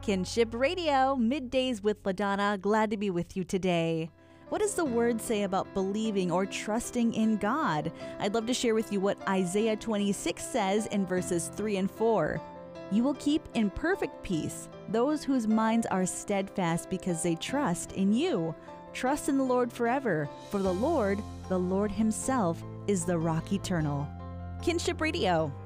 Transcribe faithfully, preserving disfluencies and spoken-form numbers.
Kinship Radio, Middays with LaDonna. Glad to be with you today. What does the Word say about believing or trusting in God? I'd love to share with you what Isaiah twenty-six says in verses three and four. You will keep in perfect peace those whose minds are steadfast because they trust in you. Trust in the Lord forever, for the Lord, the Lord Himself, is the rock eternal. Kinship Radio.